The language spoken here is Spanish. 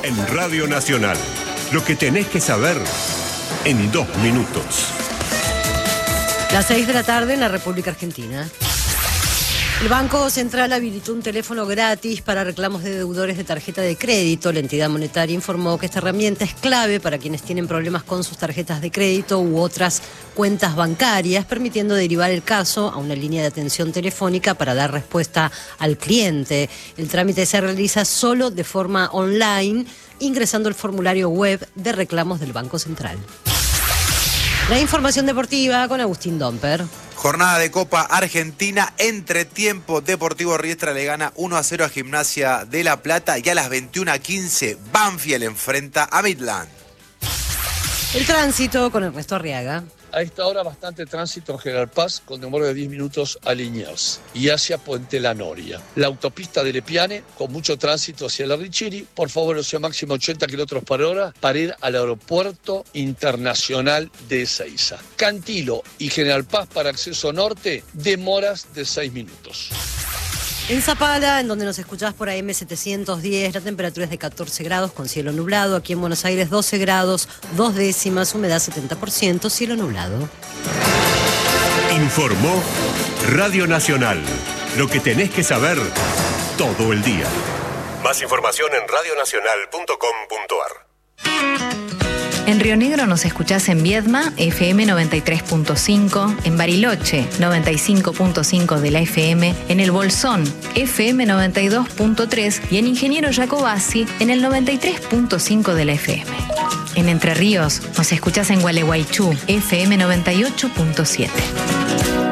En Radio Nacional, lo que tenés que saber en 2 minutos. Las 6 de la tarde en la República Argentina. El Banco Central habilitó un teléfono gratis para reclamos de deudores de tarjeta de crédito. La entidad monetaria informó que esta herramienta es clave para quienes tienen problemas con sus tarjetas de crédito u otras cuentas bancarias, permitiendo derivar el caso a una línea de atención telefónica para dar respuesta al cliente. El trámite se realiza solo de forma online, ingresando el formulario web de reclamos del Banco Central. La información deportiva con Agustín Domper. Jornada de Copa Argentina, entretiempo. Deportivo Riestra le gana 1-0 a Gimnasia de La Plata y a las 21:15 Banfield enfrenta a Midland. El tránsito con Ernesto Arriaga. A esta hora bastante tránsito en General Paz, con demora de 10 minutos a Liniers y hacia Puente La Noria. La autopista de Lepiane, con mucho tránsito hacia la Richiri, por favor, velocidad máxima 80 kilómetros por hora para ir al Aeropuerto Internacional de Ezeiza. Cantilo y General Paz para acceso norte, demoras de 6 minutos. En Zapala, en donde nos escuchás por AM 710, la temperatura es de 14 grados con cielo nublado. Aquí en Buenos Aires 12 grados, 2 décimas, humedad 70%, cielo nublado. Informó Radio Nacional. Lo que tenés que saber todo el día. Más información en radionacional.com.ar. En Río Negro nos escuchás en Viedma, FM 93.5, en Bariloche, 95.5 de la FM, en El Bolsón, FM 92.3 y en Ingeniero Jacobasi, en el 93.5 de la FM. En Entre Ríos nos escuchás en Gualeguaychú, FM 98.7.